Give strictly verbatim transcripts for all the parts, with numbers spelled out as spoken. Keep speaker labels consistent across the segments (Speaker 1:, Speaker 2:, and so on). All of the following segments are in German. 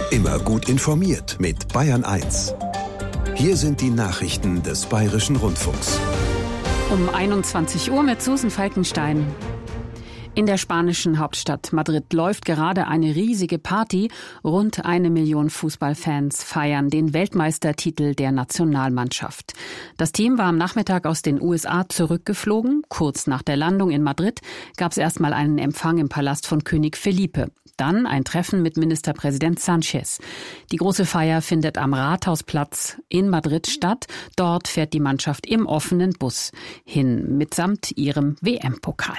Speaker 1: Immer gut informiert mit Bayern eins. Hier sind die Nachrichten des Bayerischen Rundfunks.
Speaker 2: Um einundzwanzig Uhr mit Susan Falkenstein. In der spanischen Hauptstadt Madrid läuft gerade eine riesige Party. Rund eine Million Fußballfans feiern den Weltmeistertitel der Nationalmannschaft. Das Team war am Nachmittag aus den U S A zurückgeflogen. Kurz nach der Landung in Madrid gab es erstmal einen Empfang im Palast von König Felipe. Dann ein Treffen mit Ministerpräsident Sánchez. Die große Feier findet am Rathausplatz in Madrid statt. Dort fährt die Mannschaft im offenen Bus hin, mitsamt ihrem W M-Pokal.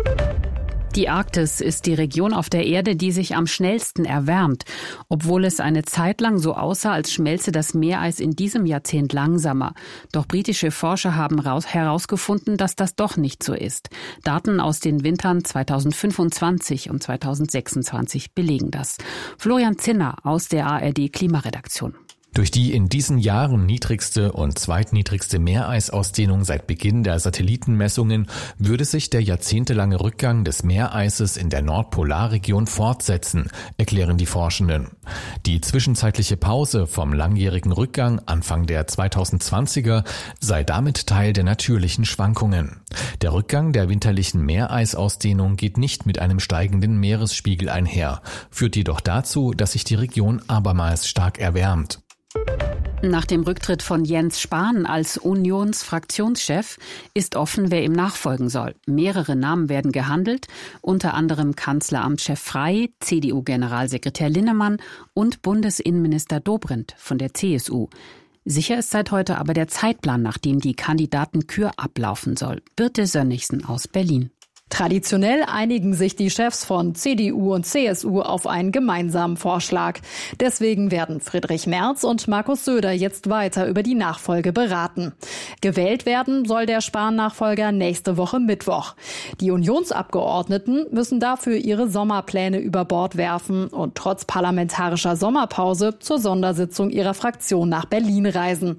Speaker 2: Die Arktis ist die Region auf der Erde, die sich am schnellsten erwärmt. Obwohl es eine Zeit lang so aussah, als schmelze das Meereis in diesem Jahrzehnt langsamer. Doch britische Forscher haben herausgefunden, dass das doch nicht so ist. Daten aus den Wintern zweitausendfünfundzwanzig und zweitausendsechsundzwanzig belegen das. Florian Zinner aus der A R D-Klimaredaktion.
Speaker 3: Durch die in diesen Jahren niedrigste und zweitniedrigste Meereisausdehnung seit Beginn der Satellitenmessungen würde sich der jahrzehntelange Rückgang des Meereises in der Nordpolarregion fortsetzen, erklären die Forschenden. Die zwischenzeitliche Pause vom langjährigen Rückgang Anfang der zweitausendzwanziger sei damit Teil der natürlichen Schwankungen. Der Rückgang der winterlichen Meereisausdehnung geht nicht mit einem steigenden Meeresspiegel einher, führt jedoch dazu, dass sich die Region abermals stark erwärmt.
Speaker 2: Nach dem Rücktritt von Jens Spahn als Unionsfraktionschef ist offen, wer ihm nachfolgen soll. Mehrere Namen werden gehandelt, unter anderem Kanzleramtschef Frey, C D U-Generalsekretär Linnemann und Bundesinnenminister Dobrindt von der C S U. Sicher ist seit heute aber der Zeitplan, nach dem die Kandidatenkür ablaufen soll. Birte Sönnigsen aus Berlin.
Speaker 4: Traditionell einigen sich die Chefs von C D U und C S U auf einen gemeinsamen Vorschlag. Deswegen werden Friedrich Merz und Markus Söder jetzt weiter über die Nachfolge beraten. Gewählt werden soll der Spahn-Nachfolger nächste Woche Mittwoch. Die Unionsabgeordneten müssen dafür ihre Sommerpläne über Bord werfen und trotz parlamentarischer Sommerpause zur Sondersitzung ihrer Fraktion nach Berlin reisen.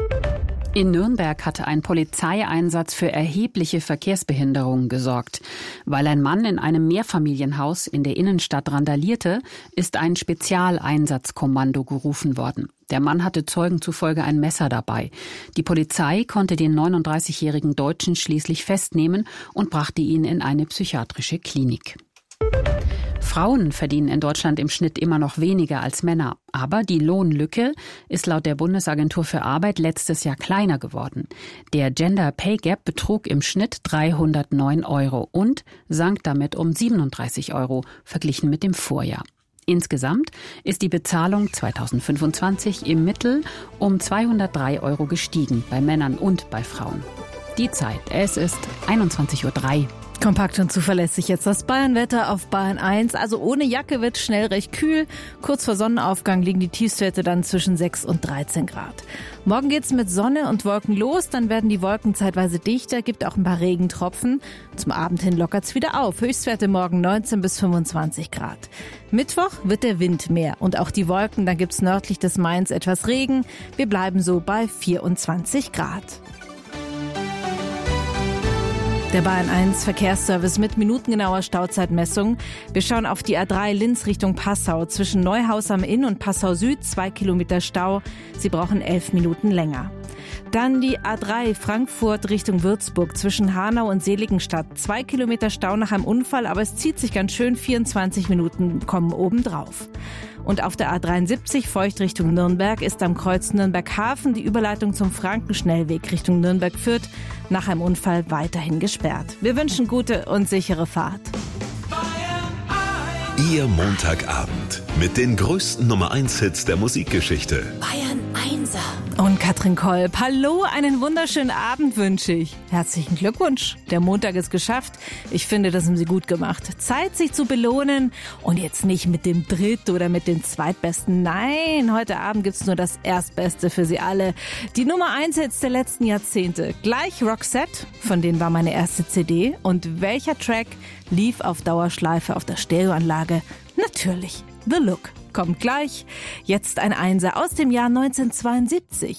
Speaker 2: In Nürnberg hatte ein Polizeieinsatz für erhebliche Verkehrsbehinderungen gesorgt. Weil ein Mann in einem Mehrfamilienhaus in der Innenstadt randalierte, ist ein Spezialeinsatzkommando gerufen worden. Der Mann hatte Zeugen zufolge ein Messer dabei. Die Polizei konnte den neununddreißigjährigen Deutschen schließlich festnehmen und brachte ihn in eine psychiatrische Klinik. Frauen verdienen in Deutschland im Schnitt immer noch weniger als Männer. Aber die Lohnlücke ist laut der Bundesagentur für Arbeit letztes Jahr kleiner geworden. Der Gender Pay Gap betrug im Schnitt dreihundertneun Euro und sank damit um siebenunddreißig Euro verglichen mit dem Vorjahr. Insgesamt ist die Bezahlung zweitausendfünfundzwanzig im Mittel um zweihundertdrei Euro gestiegen, bei Männern und bei Frauen. Die Zeit, es ist einundzwanzig Uhr drei.
Speaker 5: Kompakt und zuverlässig jetzt das Bayernwetter auf Bayern eins. Also ohne Jacke wird schnell recht kühl. Kurz vor Sonnenaufgang liegen die Tiefstwerte dann zwischen sechs und dreizehn Grad. Morgen geht's mit Sonne und Wolken los. Dann werden die Wolken zeitweise dichter, gibt auch ein paar Regentropfen. Zum Abend hin lockert's wieder auf. Höchstwerte morgen neunzehn bis fünfundzwanzig Grad. Mittwoch wird der Wind mehr und auch die Wolken. Dann gibt's nördlich des Mains etwas Regen. Wir bleiben so bei vierundzwanzig Grad. Der Bayern eins Verkehrsservice mit minutengenauer Stauzeitmessung. Wir schauen auf die A drei Linz Richtung Passau. Zwischen Neuhaus am Inn und Passau Süd zwei Kilometer Stau. Sie brauchen elf Minuten länger. Dann die A drei Frankfurt Richtung Würzburg zwischen Hanau und Seligenstadt. Zwei Kilometer Stau nach einem Unfall, aber es zieht sich ganz schön. vierundzwanzig Minuten kommen obendrauf. Und auf der A dreiundsiebzig Feucht Richtung Nürnberg ist am Kreuz Nürnberg-Hafen die Überleitung zum Frankenschnellweg Richtung Nürnberg-Fürth nach einem Unfall weiterhin gesperrt. Wir wünschen gute und sichere Fahrt.
Speaker 1: Ihr Montagabend mit den größten Nummer eins Hits der Musikgeschichte.
Speaker 5: Bayern Einser. Und Katrin Kolb. Hallo, einen wunderschönen Abend wünsche ich. Herzlichen Glückwunsch. Der Montag ist geschafft. Ich finde, das haben Sie gut gemacht. Zeit, sich zu belohnen. Und jetzt nicht mit dem Dritt- oder mit den Zweitbesten. Nein, heute Abend gibt's nur das Erstbeste für Sie alle. Die Nummer eins Hits der letzten Jahrzehnte. Gleich Roxette, von denen war meine erste C D. Und welcher Track lief auf Dauerschleife auf der Stereoanlage? Natürlich The Look. Kommt gleich. Jetzt ein Einser aus dem Jahr neunzehnhundertzweiundsiebzig.